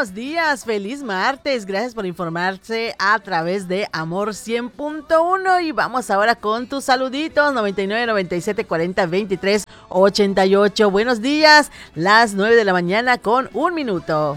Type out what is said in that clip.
buenos días, feliz martes, gracias por informarse a través de Amor 100.1 y vamos ahora con tus saluditos, 99 97 40 23 88. Buenos días, las 9 de la mañana con 1 minuto.